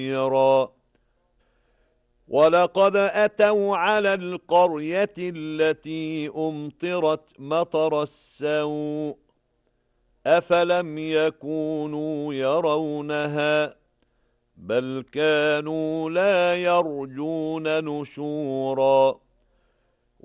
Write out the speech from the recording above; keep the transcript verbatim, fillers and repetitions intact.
وَلَقَدْ أَتَوْا عَلَى الْقَرْيَةِ الَّتِي أُمْطِرَتْ مَطَرَ السَّوْءِ أَفَلَمْ يَكُونُوا يَرَوْنَهَا بَلْ كَانُوا لَا يَرْجُونَ نُشُورًا